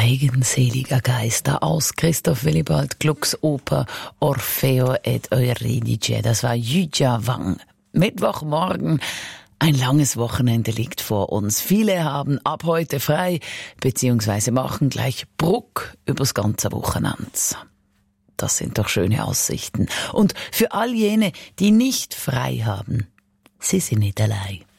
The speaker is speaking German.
Eigenseliger Geister aus Christoph Willibald Glucks Oper Orfeo ed Euridice. Das war Yüce Wang. Mittwochmorgen. Ein langes Wochenende liegt vor uns. Viele haben ab heute frei, beziehungsweise machen gleich Bruck übers ganze Wochenende. Das sind doch schöne Aussichten. Und für all jene, die nicht frei haben, sie sind nicht allein.